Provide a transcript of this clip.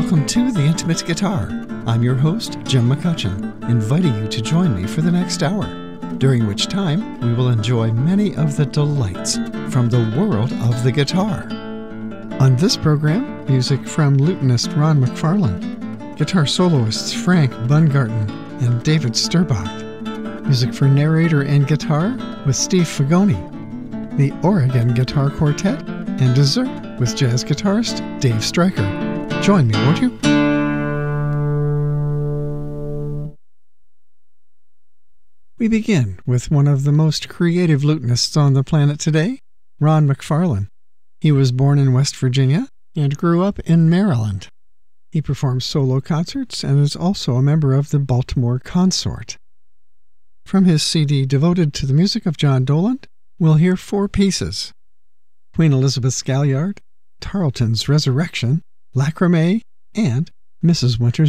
Welcome to The Intimate Guitar. I'm your host, Jim McCutcheon, inviting you to join me for the next hour, during which time we will enjoy many of the delights from the world of the guitar. On this program, music from lutenist Ron McFarland, guitar soloists Frank Bungarten and David Sturbach, music for narrator and guitar with Steve Fagoni, the Oregon Guitar Quartet, and dessert with jazz guitarist Dave Stryker. Join me, won't you? We begin with one of the most creative lutenists on the planet today, Ron McFarland. He was born in West Virginia and grew up in Maryland. He performs solo concerts and is also a member of the Baltimore Consort. From his CD devoted to the music of John Dolan, we'll hear 4 pieces: Queen Elizabeth's Galliard, Tarleton's Resurrection, Lacrimé, and Mrs. Winter's